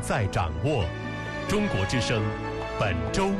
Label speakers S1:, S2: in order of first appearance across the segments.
S1: 在掌握。中国之声，本周。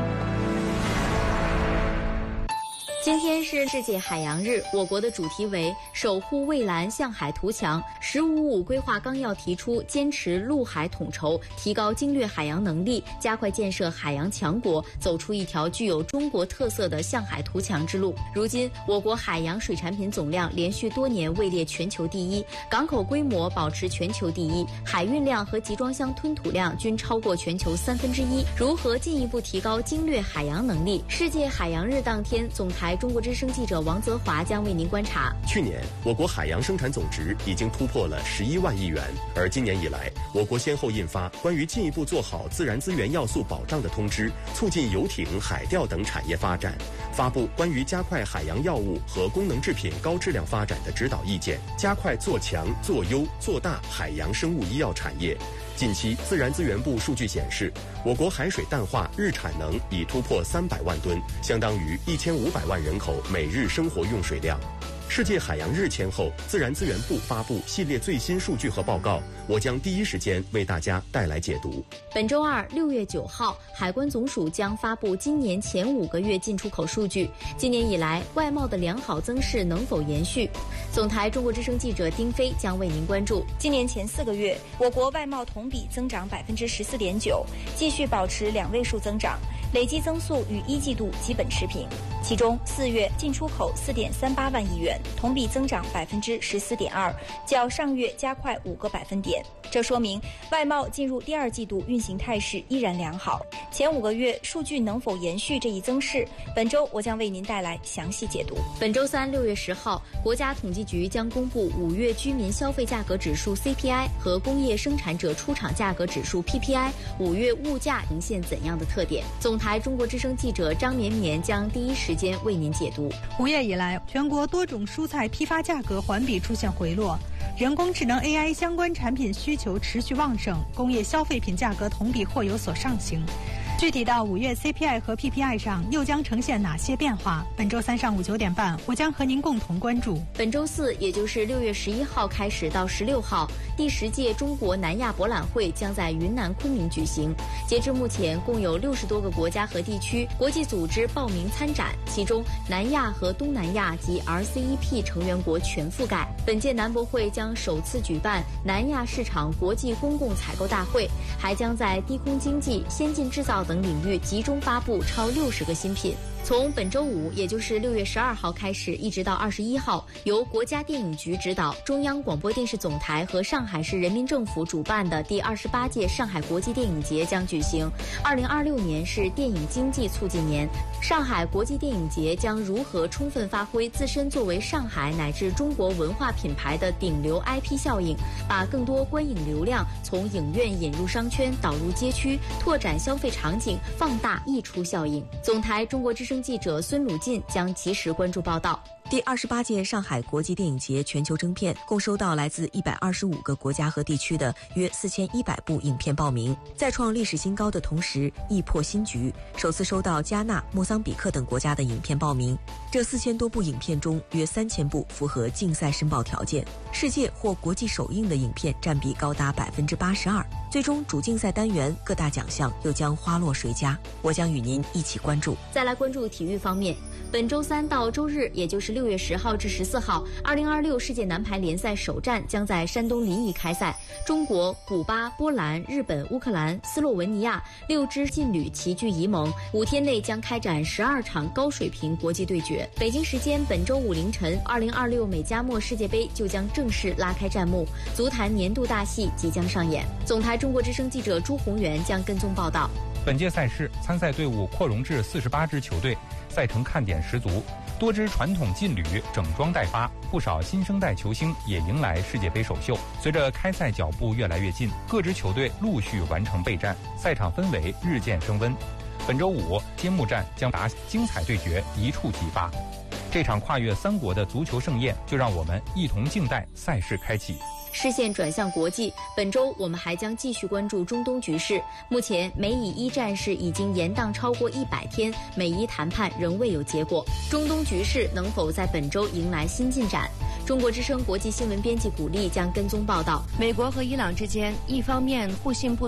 S2: 今天是世界海洋日，我国的主题为守护蔚蓝向海图强。“1555”规划纲要提出，坚持陆海统筹，提高经略海洋能力，加快建设海洋强国，走出一条具有中国特色的向海图强之路。如今，我国海洋水产品总量连续多年位列全球第一，港口规模保持全球第一，海运量和集装箱吞吐量均超过全球1/3。如何进一步提高经略海洋能力？世界海洋日当天，总台中国之声记者王泽华将为您观察。
S1: 去年，我国海洋生产总值已经突破了11万亿元，而今年以来，我国先后印发关于进一步做好自然资源要素保障的通知，促进游艇、海钓等产业发展，发布关于加快海洋药物和功能制品高质量发展的指导意见，加快做强、做优、做大海洋生物医药产业。近期，自然资源部数据显示，我国海水淡化日产能已突破300万吨，相当于1500万人口每日生活用水量。世界海洋日前后，自然资源部发布系列最新数据和报告，我将第一时间为大家带来解读。
S2: 本周二6月9号，海关总署将发布今年前5个月进出口数据。今年以来，外贸的良好增势能否延续？总台中国之声记者丁飞将为您关注。
S3: 今年前4个月，我国外贸同比增长14.9%，继续保持2位数增长，累计增速与1季度基本持平。其中4月进出口4.38万亿元，同比增长14.2%，较上月加快5个百分点。这说明外贸进入第2季度运行态势依然良好。前5个月数据能否延续这一增势？本周我将为您带来详细解读。
S2: 本周三6月10号，国家统计局将公布5月居民消费价格指数 CPI 和工业生产者出厂价格指数 PPI，5月物价呈现怎样的特点？总台中国之声记者张绵绵将第一时间为您解读。
S4: 5月以来，全国多种蔬菜批发价格环比出现回落，人工智能 AI 相关产品需求持续旺盛，工业消费品价格同比或有所上行。具体到5月 CPI 和 PPI 上又将呈现哪些变化？本周三上午9点半，我将和您共同关注。
S2: 本周四，也就是6月11号开始到16号，第10届中国南亚博览会将在云南昆明举行。截至目前，共有60多个国家和地区、国际组织报名参展，其中南亚和东南亚及 RCEP 成员国全覆盖。本届南博会将首次举办南亚市场国际公共采购大会，还将在低空经济、先进制造等领域集中发布超60个新品。从本周五，也就是6月12号开始，一直到21号，由国家电影局指导，中央广播电视总台和上海市人民政府主办的第28届上海国际电影节将举行。2026年是电影经济促进年，上海国际电影节将如何充分发挥自身作为上海乃至中国文化品牌的顶流 IP 效应，把更多观影流量从影院引入商圈，导入街区，拓展消费场景，放大溢出效应。总台中国之声记者孙鲁进将及时关注报道。
S5: 第28届上海国际电影节全球征片共收到来自125个国家和地区的约4100部影片报名，在创历史新高的同时亦破新局，首次收到加纳、莫桑比克等国家的影片报名。这4000多部影片中，约3000部符合竞赛申报条件，世界或国际首映的影片占比高达82%。最终主竞赛单元各大奖项又将花落谁家？我将与您一起关注。
S2: 再来关注体育方面，本周三到周日，也就是6月10号至14号，2026世界男排联赛首战将在山东临沂开赛。中国、古巴、波兰、日本、乌克兰、斯洛文尼亚6支劲旅齐聚沂蒙，5天内将开展12场高水平国际对决。北京时间本周五凌晨，2026美加墨世界杯就将正式拉开战幕，足坛年度大戏即将上演。总台中国之声记者朱宏元将跟踪报道。
S6: 本届赛事参赛队伍扩容至48支球队，赛程看点十足，多支传统劲旅整装待发，不少新生代球星也迎来世界杯首秀。随着开赛脚步越来越近，各支球队陆续完成备战，赛场氛围日渐升温。本周五揭幕战将打精彩对决一触即发，这场跨越3国的足球盛宴，就让我们一同静待赛事开启。
S2: 视线转向国际，本周我们还将继续关注中东局势。目前，美以伊战事已经延宕超过100天，美伊谈判仍未有结果。中东局势能否在本周迎来新进展？中国之声国际新闻编辑古丽将跟踪报道。
S7: 美国和伊朗之间，一方面互信不